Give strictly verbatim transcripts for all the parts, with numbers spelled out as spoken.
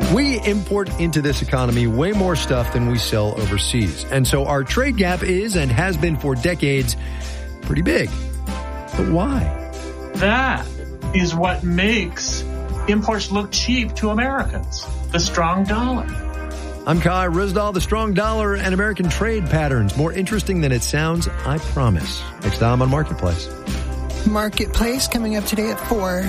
We import into this economy way more stuff than we sell overseas. And so our trade gap is and has been for decades pretty big. But why? That is what makes imports look cheap to Americans. The strong dollar. I'm Kai Ryssdal. The strong dollar and American trade patterns. More interesting than it sounds, I promise. Next time on Marketplace. Marketplace coming up today at four.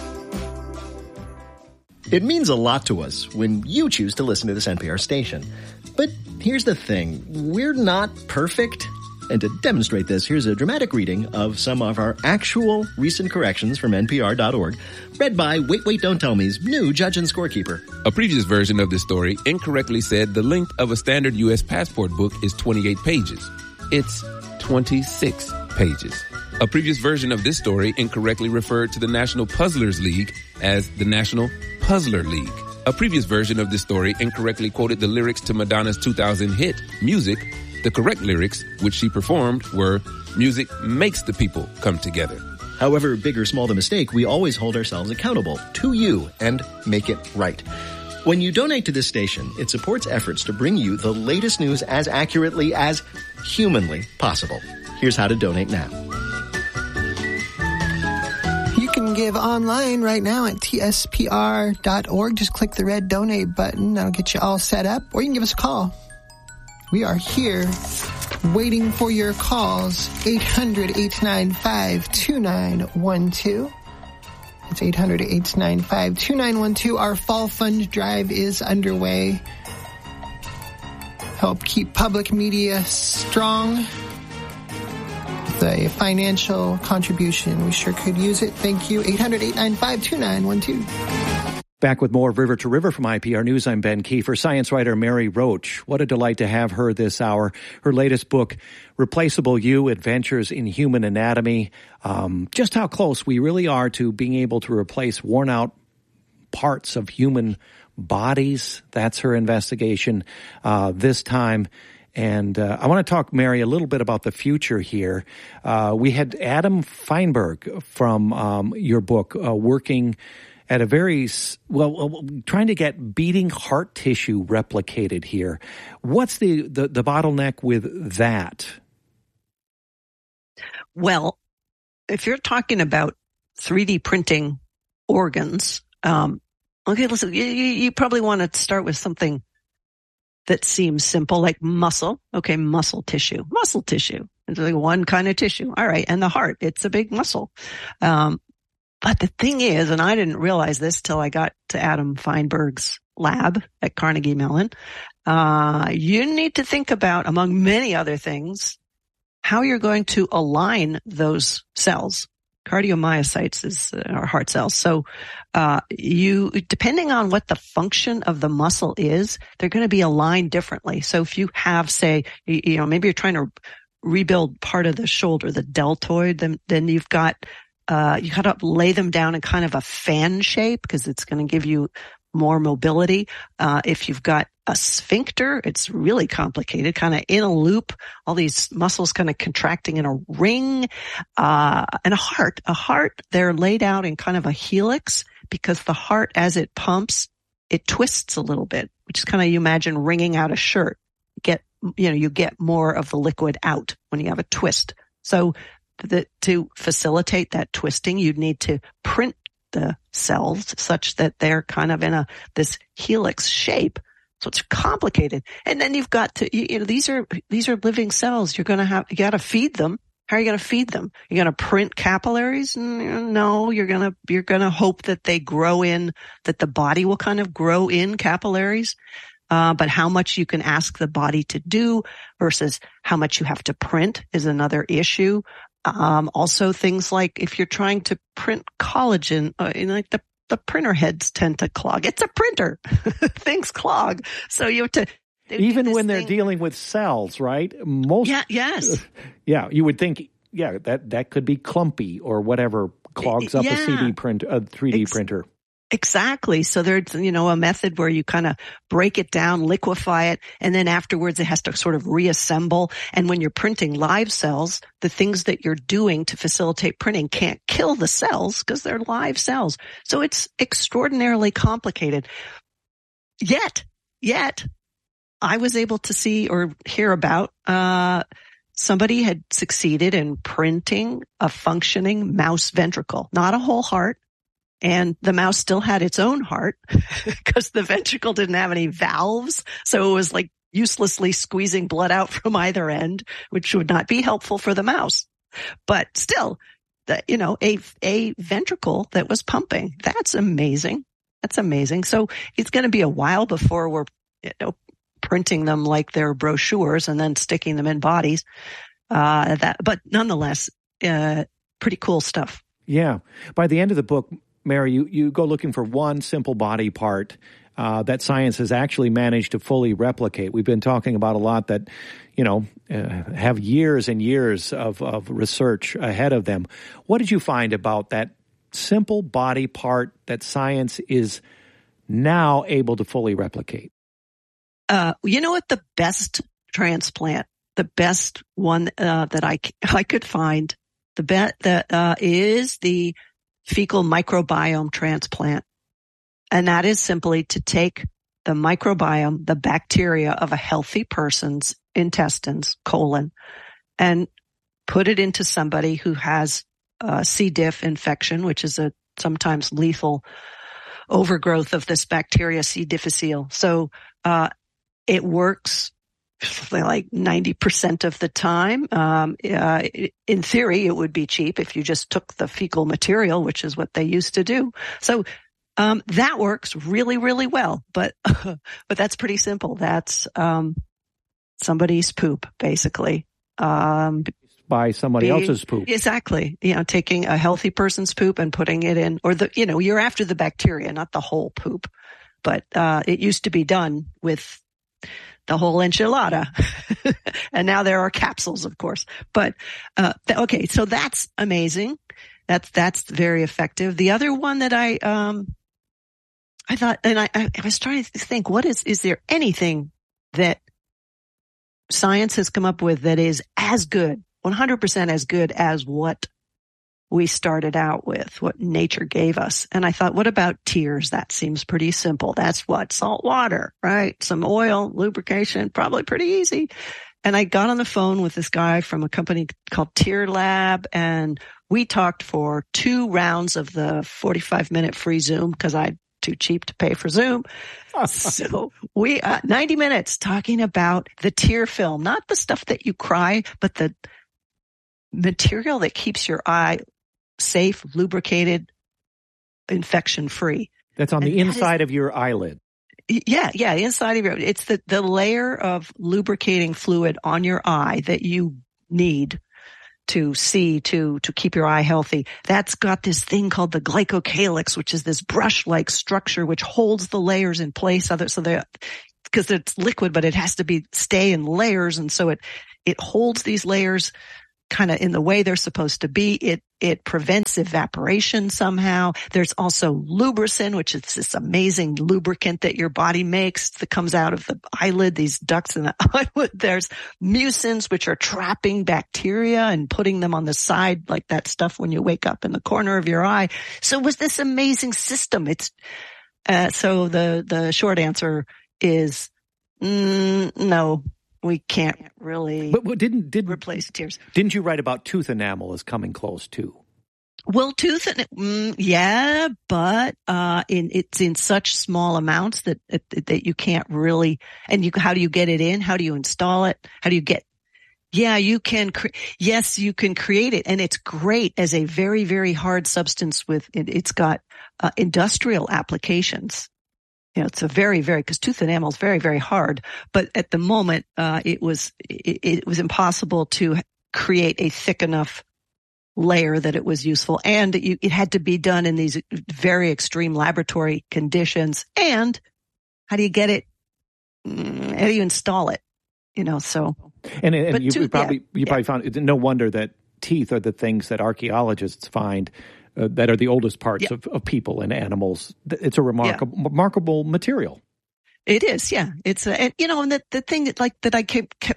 It means a lot to us when you choose to listen to this N P R station. But here's the thing. We're not perfect. And to demonstrate this, here's a dramatic reading of some of our actual recent corrections from N P R dot org, read by Wait, Wait, Don't Tell Me's new judge and scorekeeper. A previous version of this story incorrectly said the length of a standard U S passport book is twenty-eight pages. It's twenty-six pages. A previous version of this story incorrectly referred to the National Puzzlers League as the National Puzzler League. A previous version of this story incorrectly quoted the lyrics to Madonna's two thousand hit, Music. The correct lyrics, which she performed, were, music makes the people come together. However big or small the mistake, we always hold ourselves accountable to you and make it right. When you donate to this station, it supports efforts to bring you the latest news as accurately as humanly possible. Here's how to donate now. You can give online right now at T S P R dot org. Just click the red donate button. That'll get you all set up. Or you can give us a call. We are here waiting for your calls. eight hundred, eight nine five, two nine one two. It's eight hundred, eight nine five, two nine one two. Our fall fund drive is underway. Help keep public media strong. The financial contribution, we sure could use it. Thank you. eight hundred, eight nine five, two nine one two. Back with more River to River from I P R News. I'm Ben Kiefer. Science writer Mary Roach. What a delight to have her this hour. Her latest book, Replaceable You, Adventures in Human Anatomy. Um, just how close we really are to being able to replace worn-out parts of human bodies. That's her investigation uh, this time. And uh, I want to talk, Mary, a little bit about the future here. Uh, we had Adam Feinberg from um, your book uh, working at a very, well, trying to get beating heart tissue replicated here. What's the, the, the bottleneck with that? Well, if you're talking about three D printing organs, um, okay, listen, you, you probably want to start with something that seems simple, like muscle. Okay, muscle tissue. Muscle tissue. It's like one kind of tissue. All right, and the heart, it's a big muscle. Um, But the thing is, and I didn't realize this till I got to Adam Feinberg's lab at Carnegie Mellon, uh, you need to think about, among many other things, how you're going to align those cells. Cardiomyocytes is our heart cells. So, uh, you, depending on what the function of the muscle is, they're going to be aligned differently. So if you have, say, you, you know, maybe you're trying to rebuild part of the shoulder, the deltoid, then, then you've got Uh, you got to lay them down in kind of a fan shape because it's going to give you more mobility. Uh, if you've got a sphincter, it's really complicated, kind of in a loop, all these muscles kind of contracting in a ring. Uh, and a heart, a heart, they're laid out in kind of a helix because the heart, as it pumps, it twists a little bit, which is kind of, you imagine wringing out a shirt. Get, you know, you get more of the liquid out when you have a twist. So, that to facilitate that twisting, you'd need to print the cells such that they're kind of in a this helix shape. So it's complicated. And then you've got to, you, you know, these are these are living cells. You're going to have, you got to feed them. How are you going to feed them? You're going to print capillaries? No, you're going to you're going to hope that they grow in, that the body will kind of grow in capillaries. Uh, but how much you can ask the body to do versus how much you have to print is another issue. Um, also things like if you're trying to print collagen, uh, you know, like the, the printer heads tend to clog. It's a printer. Things clog. So you have to. Even when they're thing. dealing with cells, right? Most. Yeah, yes. Yeah. You would think, yeah, that, that could be clumpy or whatever clogs up yeah. a C D print, a three D Ex- printer. Exactly. So there's, you know, a method where you kind of break it down, liquefy it, and then afterwards it has to sort of reassemble. And when you're printing live cells, the things that you're doing to facilitate printing can't kill the cells because they're live cells. So it's extraordinarily complicated. yet, yet, I was able to see or hear about uh somebody had succeeded in printing a functioning mouse ventricle, not a whole heart. And the mouse still had its own heart because the ventricle didn't have any valves. So it was like uselessly squeezing blood out from either end, which would not be helpful for the mouse. But still, the, you know, a, a ventricle that was pumping. That's amazing. That's amazing. So it's going to be a while before we're, you know, printing them like they're brochures and then sticking them in bodies. Uh, that, but nonetheless, uh, pretty cool stuff. Yeah. By the end of the book, Mary, you, you go looking for one simple body part uh, that science has actually managed to fully replicate. We've been talking about a lot that, you know, uh, have years and years of, of research ahead of them. What did you find about that simple body part that science is now able to fully replicate? Uh, you know what? The best transplant, the best one uh, that I, I could find, the bet that uh, is the fecal microbiome transplant. And that is simply to take the microbiome, the bacteria of a healthy person's intestines, colon, and put it into somebody who has a C. diff infection, which is a sometimes lethal overgrowth of this bacteria, C. difficile. So uh it works like ninety percent of the time. Um, uh, in theory, it would be cheap if you just took the fecal material, which is what they used to do. So, um, that works really, really well. But, but that's pretty simple. That's, um, somebody's poop, basically. Um, by somebody be, else's poop. Exactly. You know, taking a healthy person's poop and putting it in, or the, you know, you're after the bacteria, not the whole poop. But, uh, it used to be done with the whole enchilada. And now there are capsules, of course. But, uh, th- okay, so that's amazing. That's, that's very effective. The other one that I, um, I thought, and I, I was trying to think, what is, is there anything that science has come up with that is as good, one hundred percent as good as what we started out with, what nature gave us? And I thought, what about tears? That seems pretty simple. That's what? Salt water, right? Some oil, lubrication, probably pretty easy. And I got on the phone with this guy from a company called Tear Lab, and we talked for two rounds of the forty-five minute free Zoom because I'm too cheap to pay for Zoom. So we, uh, ninety minutes talking about the tear film, not the stuff that you cry, but the material that keeps your eye safe, lubricated, infection-free. That's on and the inside is, of your eyelid. Yeah, yeah, the inside of your, it's the, the layer of lubricating fluid on your eye that you need to see, to, to keep your eye healthy. That's got this thing called the glycocalyx, which is this brush-like structure which holds the layers in place. Other, so they, because it's liquid, but it has to be, stay in layers. And so it, it holds these layers kind of in the way they're supposed to be. It, it prevents evaporation somehow. There's also lubricin, which is this amazing lubricant that your body makes that comes out of the eyelid, these ducts in the eyelid. There's mucins, which are trapping bacteria and putting them on the side, like that stuff when you wake up in the corner of your eye. So it was this amazing system. It's, uh, so the, the short answer is, mm, no. We can't really but, but didn't, did, replace tears. Didn't you write about tooth enamel as coming close too? Well, tooth, mm, yeah, but uh, in it's in such small amounts that that you can't really. And you, how do you get it in? How do you install it? How do you get? Yeah, you can. Cre- yes, you can create it, and it's great as a very, very hard substance. With it, it's got uh, industrial applications. You know, it's a very, very, because tooth enamel is very, very hard. But at the moment, uh, it was, it, it was impossible to create a thick enough layer that it was useful. And it, it had to be done in these very extreme laboratory conditions. And how do you get it? How do you install it? You know, so. And, and you, tooth, probably, yeah, you probably yeah. found, it's no wonder that teeth are the things that archaeologists find Uh, that are the oldest parts yeah. of, of people and animals. It's a remarkable, yeah. remarkable material. It is, yeah. It's a, and you know, and the the thing that like that I kept, kept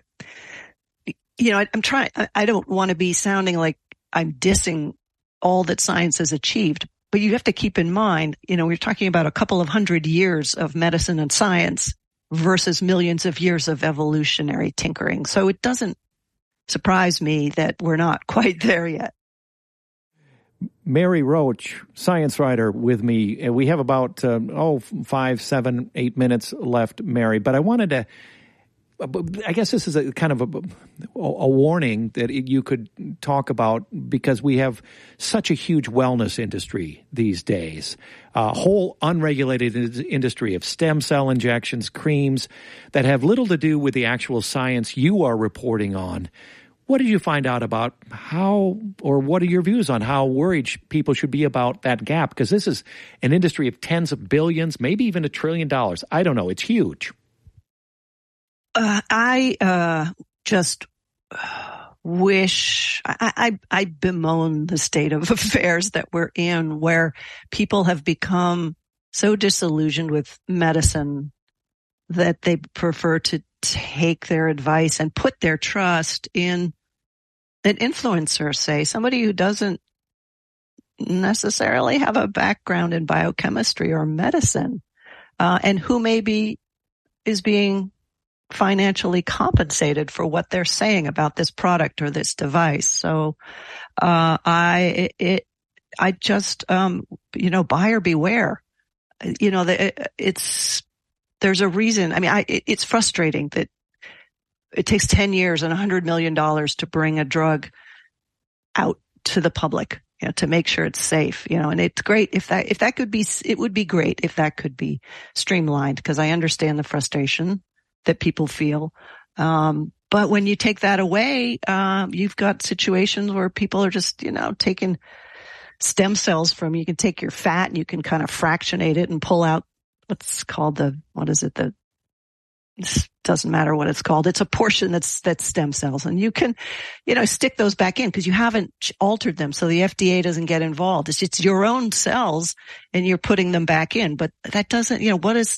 you know, I, I'm trying. I, I don't want to be sounding like I'm dissing all that science has achieved, but you have to keep in mind, you know, we're talking about a couple of hundred years of medicine and science versus millions of years of evolutionary tinkering. So it doesn't surprise me that we're not quite there yet. Mary Roach, science writer, with me. We have about, uh, oh, five, seven, eight minutes left, Mary. But I wanted to, I guess this is a kind of a, a warning that you could talk about, because we have such a huge wellness industry these days, a whole unregulated industry of stem cell injections, creams that have little to do with the actual science you are reporting on. What did you find out about how, or what are your views on how worried people should be about that gap? Because this is an industry of tens of billions, maybe even a trillion dollars. I don't know. It's huge. Uh, I uh, just wish, I, I, I bemoan the state of affairs that we're in, where people have become so disillusioned with medicine that they prefer to take their advice and put their trust in an influencer, say, somebody who doesn't necessarily have a background in biochemistry or medicine, uh, and who maybe is being financially compensated for what they're saying about this product or this device. So, uh, I, it, I just, um, you know, buyer beware. You know, the, it's, there's a reason. I mean, I, it, it's frustrating that it takes ten years and a hundred million dollars to bring a drug out to the public, you know, to make sure it's safe, you know, and it's great if that, if that could be, it would be great if that could be streamlined, because I understand the frustration that people feel. Um, but when you take that away, um, you've got situations where people are just, you know, taking stem cells from, you can take your fat and you can kind of fractionate it and pull out what's called the, what is it? The, it doesn't matter what it's called. It's a portion that's, that's stem cells, and you can, you know, stick those back in because you haven't altered them. So the F D A doesn't get involved. It's, it's your own cells and you're putting them back in, but that doesn't, you know, what is,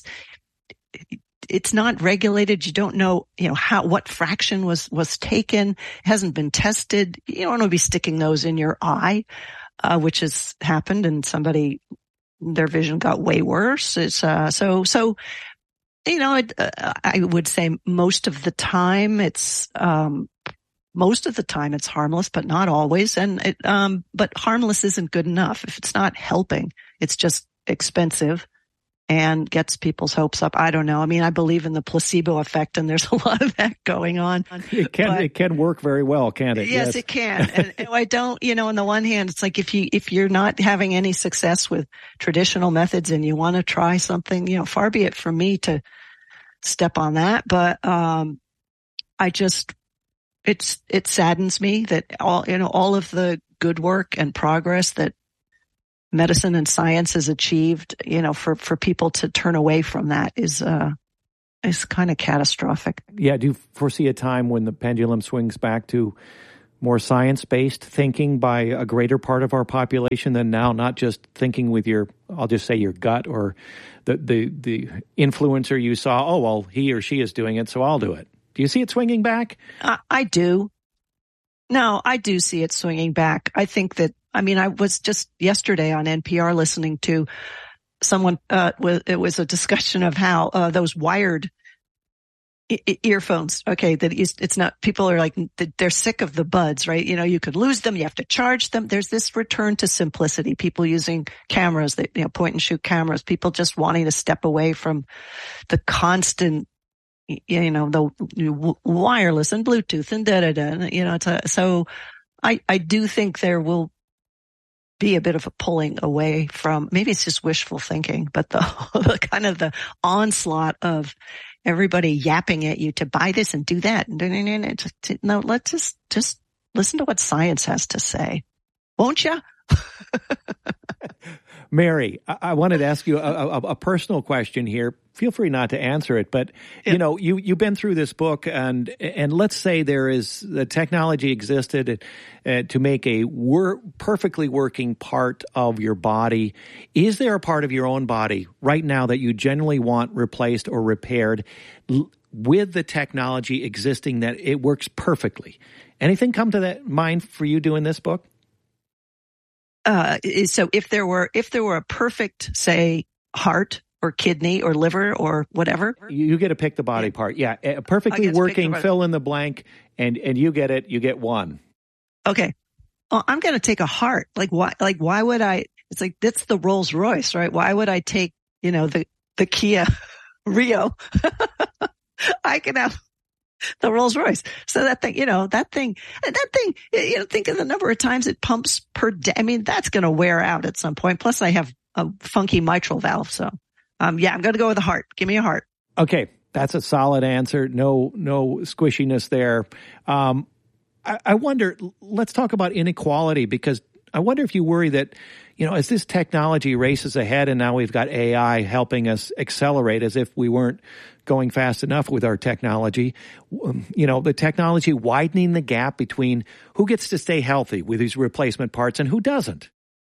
it's not regulated. You don't know, you know, how, what fraction was, was taken. It hasn't been tested. You don't want to be sticking those in your eye, uh, which has happened, and somebody, their vision got way worse. It's, uh, so, so, you know, it, uh, I would say most of the time it's, um, most of the time it's harmless, but not always. And it, um, but harmless isn't good enough. If it's not helping, it's just expensive and gets people's hopes up. I don't know. I mean, I believe in the placebo effect, and there's a lot of that going on. It can, but, it can work very well, can't it? Yes, yes. it can. And, and I don't, you know, on the one hand, it's like if you, if you're not having any success with traditional methods and you want to try something, you know, far be it from me to step on that. But, um, I just, it's, it saddens me that all, you know, all of the good work and progress that medicine and science has achieved, you know, for, for people to turn away from that is, uh, is kind of catastrophic. Yeah. Do you foresee a time when the pendulum swings back to more science-based thinking by a greater part of our population than now, not just thinking with your, I'll just say your gut, or the, the, the influencer you saw, oh, well, he or she is doing it, so I'll do it. Do you see it swinging back? Uh, I do. No, I do see it swinging back. I think that, I mean, I was just yesterday on N P R listening to someone, uh, it was a discussion of how, uh, those wired I- earphones. Okay. That is, it's not, people are like, they're sick of the buds, right? You know, you could lose them. You have to charge them. There's this return to simplicity. People using cameras, that, you know, point and shoot cameras, people just wanting to step away from the constant, you know, the wireless and Bluetooth and da da da. You know, it's a, so I, I do think there will be a bit of a pulling away from, maybe it's just wishful thinking, but the, the kind of the onslaught of everybody yapping at you to buy this and do that. No, let's just, just listen to what science has to say. Won't you? Mary, I-, I wanted to ask you a, a, a personal question here. Feel free not to answer it, but yeah. you know, you, you've been through this book, and, and let's say there is, the technology existed uh, to make a wor- perfectly working part of your body. Is there a part of your own body right now that you generally want replaced or repaired l- with the technology existing that it works perfectly? Anything come to that mind for you doing this book? uh, so if there were, if there were a perfect, say, heart or kidney or liver or whatever. You get to pick the body part. Yeah. A perfectly working fill in the blank, and, and you get it, you get one. Okay. Well, I'm going to take a heart. Like why, like why would I, it's like, that's the Rolls Royce, right? Why would I take, you know, the, the Kia Rio? I can have the Rolls Royce. So that thing, you know, that thing, that thing, you know, think of the number of times it pumps per day. I mean, that's going to wear out at some point. Plus I have a funky mitral valve. So, um, yeah, I'm going to go with the heart. Give me a heart. Okay. That's a solid answer. No, no squishiness there. Um, I, I wonder, let's talk about inequality, because I wonder if you worry that, you know, as this technology races ahead and now we've got A I helping us accelerate, as if we weren't going fast enough with our technology, you know, the technology widening the gap between who gets to stay healthy with these replacement parts and who doesn't.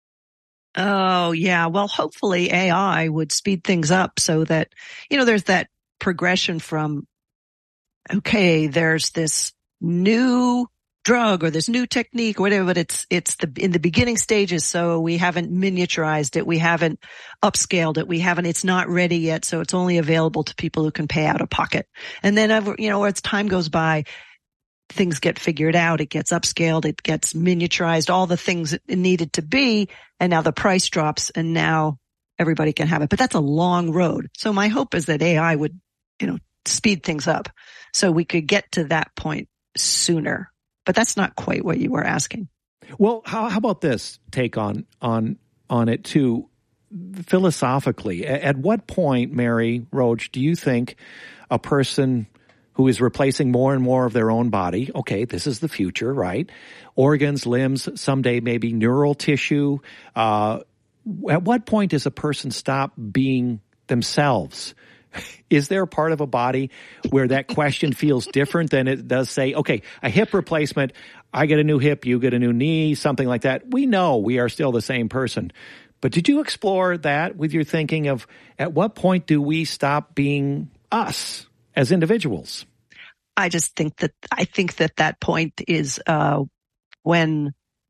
Oh, yeah. Well, hopefully A I would speed things up so that, you know, there's that progression from, okay, there's this new drug or this new technique or whatever, but it's, it's the, in the beginning stages. So we haven't miniaturized it. We haven't upscaled it. We haven't, it's not ready yet. So it's only available to people who can pay out of pocket. And then, you know, as time goes by, things get figured out. It gets upscaled. It gets miniaturized, all the things it needed to be. And now the price drops and now everybody can have it. But that's a long road. So my hope is that A I would, you know, speed things up so we could get to that point sooner. But that's not quite what you were asking. Well, how, how about this take on, on, on it too, philosophically? At what point, Mary Roach, do you think a person who is replacing more and more of their own body, okay, this is the future, right? Organs, limbs, someday maybe neural tissue. Uh, at what point does a person stop being themselves? Is there a part of a body where that question feels different than it does say, okay, a hip replacement, I get a new hip, you get a new knee, something like that. We know we are still the same person. But did you explore that with your thinking of at what point do we stop being us as individuals? I just think that, I think that that point is, uh, when,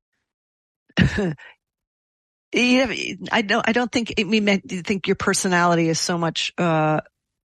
Yeah, I don't. I don't think it meant. You think your personality is so much uh,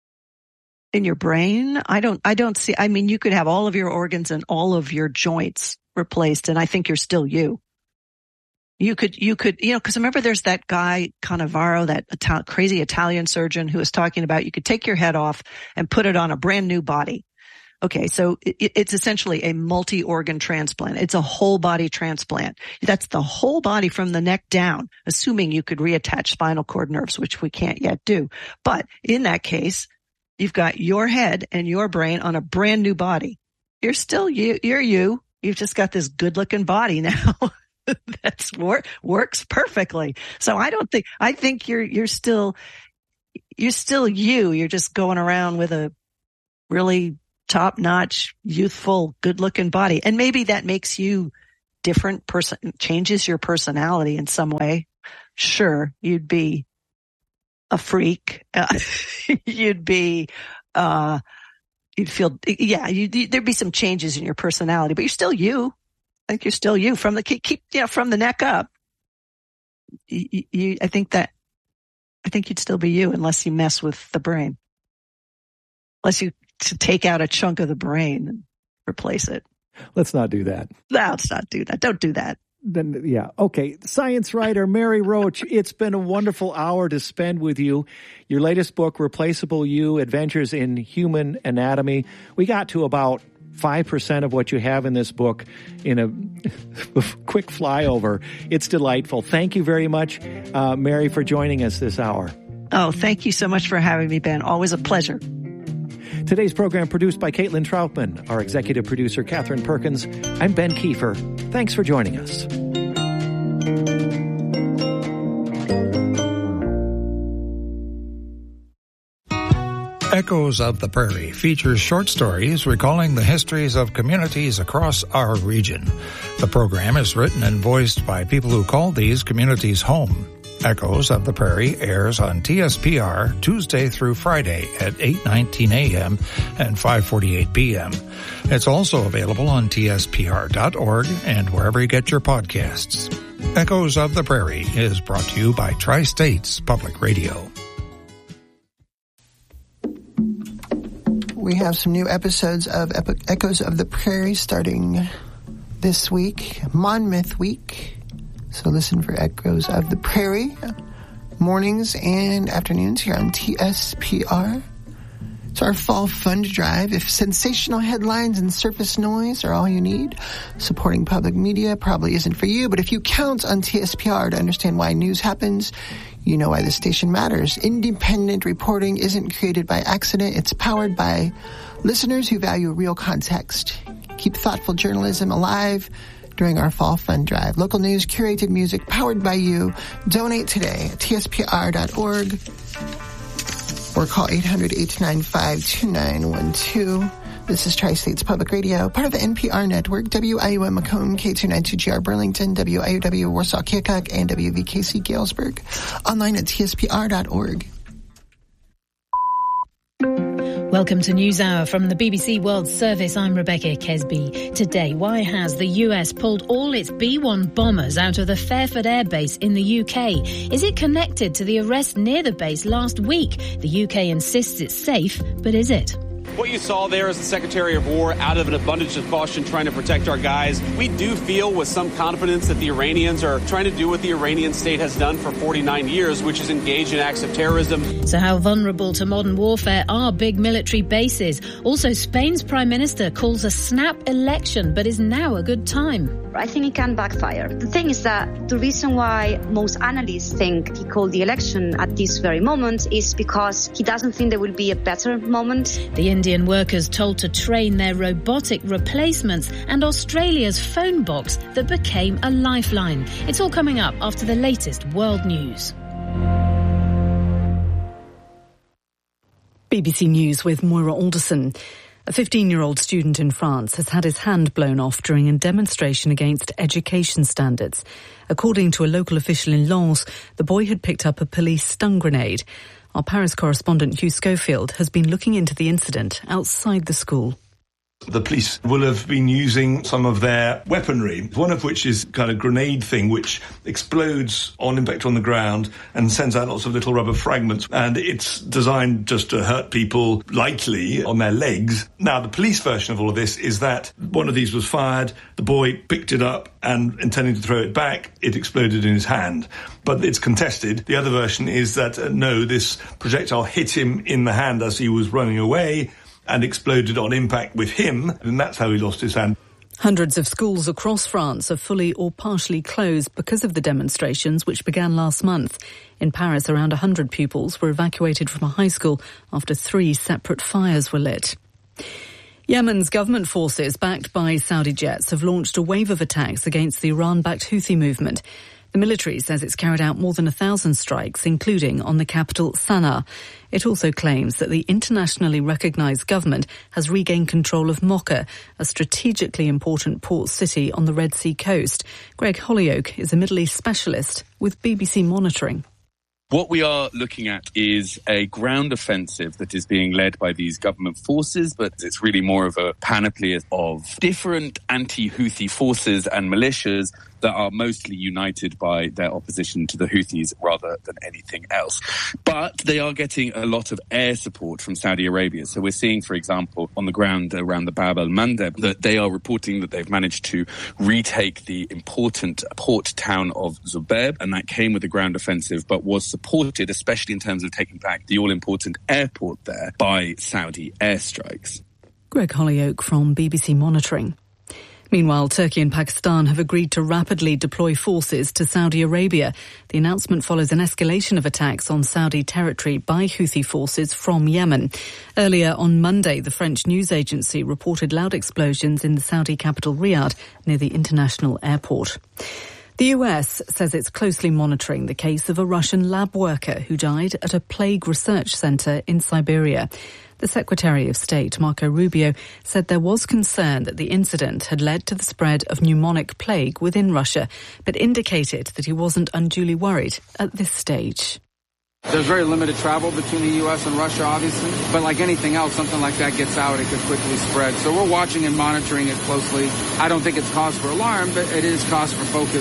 in your brain? I don't. I don't see. I mean, you could have all of your organs and all of your joints replaced, and I think you're still you. You could. You could. You know, because remember, there's that guy Cannavaro, that Ital- crazy Italian surgeon, who was talking about you could take your head off and put it on a brand new body. Okay, so it, it's essentially a multi-organ transplant. It's a whole body transplant. That's the whole body from the neck down, assuming you could reattach spinal cord nerves, which we can't yet do. But in that case, you've got your head and your brain on a brand new body. You're still you. You're you. You've just got this good-looking body now. That's wor- works perfectly. So I don't think. I think you're you're still you're still you. You're just going around with a really top-notch, youthful, good-looking body. And maybe that makes you different person, changes your personality in some way. Sure, you'd be a freak. Uh, you'd be, uh, you'd feel, yeah, you'd, there'd be some changes in your personality, but you're still you. I think you're still you from the, keep, keep yeah, from the neck up. You, you, I think that, I think you'd still be you unless you mess with the brain. Unless you to take out a chunk of the brain and replace it. Let's not do that. No, let's not do that. Don't do that. Then, yeah. Okay. Science writer Mary Roach, it's been a wonderful hour to spend with you. Your latest book, Replaceable You, Adventures in Human Anatomy. We got to about five percent of what you have in this book in a quick flyover. It's delightful. Thank you very much, uh, Mary, for joining us this hour. Oh, thank you so much for having me, Ben. Always a pleasure. Today's program produced by Caitlin Troutman, our executive producer, Catherine Perkins. I'm Ben Kiefer. Thanks for joining us. Echoes of the Prairie features short stories recalling the histories of communities across our region. The program is written and voiced by people who call these communities home. Echoes of the Prairie airs on T S P R Tuesday through Friday at eight nineteen a.m. and five forty-eight p.m. It's also available on T S P R dot org and wherever you get your podcasts. Echoes of the Prairie is brought to you by Tri-States Public Radio. We have some new episodes of Echoes of the Prairie starting this week, Monmouth Week. So listen for Echoes of the Prairie, mornings and afternoons here on T S P R. It's our fall fund drive. If sensational headlines and surface noise are all you need, supporting public media probably isn't for you. But if you count on T S P R to understand why news happens, you know why the station matters. Independent reporting isn't created by accident. It's powered by listeners who value real context. Keep thoughtful journalism alive during our fall fund drive. Local news, curated music, powered by you. Donate today at T S P R dot org. Or call eight hundred, eight nine five, two nine one two. This is Tri-States Public Radio, part of the N P R network, W I U M Macomb, K two ninety-two G R Burlington, W I U W Warsaw Keokuk, and W V K C Galesburg. Online at T S P R dot org. Welcome to NewsHour from the B B C World Service. I'm Rebecca Kesby. Today, why has the U S pulled all its B one bombers out of the Fairford Air Base in the U K? Is it connected to the arrest near the base last week? The U K insists it's safe, but is it? What you saw there is the Secretary of War out of an abundance of caution trying to protect our guys. We do feel with some confidence that the Iranians are trying to do what the Iranian state has done for forty-nine years, which is engage in acts of terrorism. So how vulnerable to modern warfare are big military bases? Also, Spain's Prime Minister calls a snap election, but is now a good time? I think it can backfire. The thing is that the reason why most analysts think he called the election at this very moment is because he doesn't think there will be a better moment. The Indian workers told to train their robotic replacements, and Australia's phone box that became a lifeline. It's all coming up after the latest world news. B B C News with Moira Alderson. A fifteen-year-old student in France has had his hand blown off during a demonstration against education standards. According to a local official in Lens, the boy had picked up a police stun grenade. Our Paris correspondent Hugh Schofield has been looking into the incident outside the school. The police will have been using some of their weaponry, one of which is kind of grenade thing, which explodes on impact on the ground and sends out lots of little rubber fragments. And it's designed just to hurt people lightly on their legs. Now, the police version of all of this is that one of these was fired, the boy picked it up and intending to throw it back, it exploded in his hand. But it's contested. The other version is that, uh, no, this projectile hit him in the hand as he was running away and exploded on impact with him, and that's how he lost his hand. Hundreds of schools across France are fully or partially closed because of the demonstrations which began last month. In Paris, around one hundred pupils were evacuated from a high school after three separate fires were lit. Yemen's government forces, backed by Saudi jets, have launched a wave of attacks against the Iran-backed Houthi movement. The military says it's carried out more than a thousand strikes, including on the capital, Sana'a. It also claims that the internationally recognised government has regained control of Mocha, a strategically important port city on the Red Sea coast. Greg Hollyoak is a Middle East specialist with B B C Monitoring. What we are looking at is a ground offensive that is being led by these government forces, but it's really more of a panoply of different anti-Houthi forces and militias that are mostly united by their opposition to the Houthis rather than anything else. But they are getting a lot of air support from Saudi Arabia. So we're seeing, for example, on the ground around the Bab al-Mandeb, that they are reporting that they've managed to retake the important port town of Zubair, and that came with a ground offensive, but was supported, especially in terms of taking back the all-important airport there, by Saudi airstrikes. Greg Hollyoak from B B C Monitoring. Meanwhile, Turkey and Pakistan have agreed to rapidly deploy forces to Saudi Arabia. The announcement follows an escalation of attacks on Saudi territory by Houthi forces from Yemen. Earlier on Monday, the French news agency reported loud explosions in the Saudi capital Riyadh near the international airport. The U S says it's closely monitoring the case of a Russian lab worker who died at a plague research center in Siberia. The Secretary of State, Marco Rubio, said there was concern that the incident had led to the spread of pneumonic plague within Russia, but indicated that he wasn't unduly worried at this stage. There's very limited travel between the U S and Russia, obviously. But like anything else, something like that gets out, it could quickly spread. So we're watching and monitoring it closely. I don't think it's cause for alarm, but it is cause for focus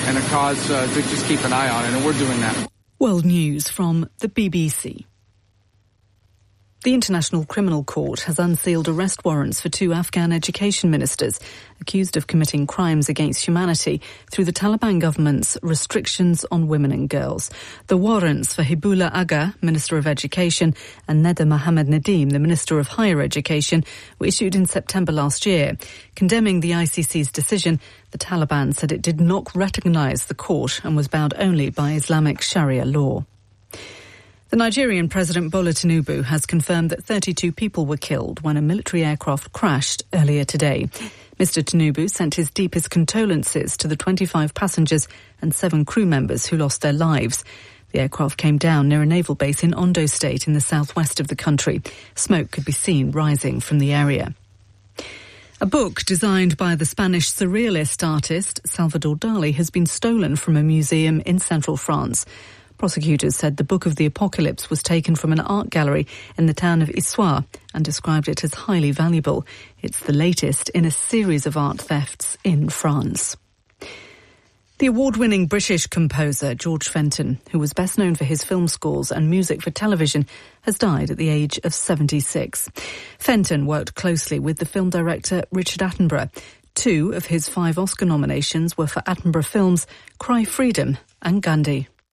and a cause uh, to just keep an eye on it, and we're doing that. World News from the B B C. The International Criminal Court has unsealed arrest warrants for two Afghan education ministers accused of committing crimes against humanity through the Taliban government's restrictions on women and girls. The warrants for Hibullah Agha, Minister of Education, and Neda Mohammad Nadeem, the Minister of Higher Education, were issued in September last year. Condemning the I C C's decision, the Taliban said it did not recognise the court and was bound only by Islamic Sharia law. The Nigerian President Bola Tinubu has confirmed that thirty-two people were killed when a military aircraft crashed earlier today. Mister Tinubu sent his deepest condolences to the twenty-five passengers and seven crew members who lost their lives. The aircraft came down near a naval base in Ondo State in the southwest of the country. Smoke could be seen rising from the area. A book designed by the Spanish surrealist artist Salvador Dali has been stolen from a museum in central France. Prosecutors said the Book of the Apocalypse was taken from an art gallery in the town of Issoire and described it as highly valuable. It's the latest in a series of art thefts in France. The award-winning British composer George Fenton, who was best known for his film scores and music for television, has died at the age of seventy-six. Fenton worked closely with the film director Richard Attenborough. Two of his five Oscar nominations were for Attenborough films Cry Freedom and Gandhi.